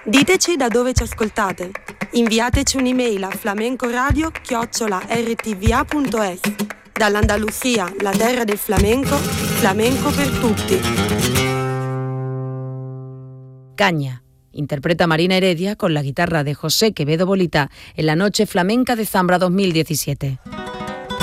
Diteci da dove ci ascoltate. Inviateci un'email a flamencoradio@rtva.es. Dall'Andalusia, la terra del flamenco, flamenco per tutti. Caña. Interpreta Marina Heredia con la guitarra de José Quevedo Bolita en la Noche Flamenca de Zambra 2017.